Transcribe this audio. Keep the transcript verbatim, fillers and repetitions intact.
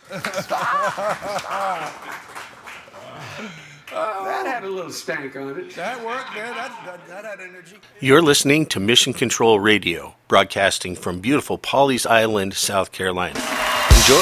That had a little stank on it. That worked, man. That, that, that had energy. You're listening to Mission Control Radio, broadcasting from beautiful Pawleys Island, South Carolina.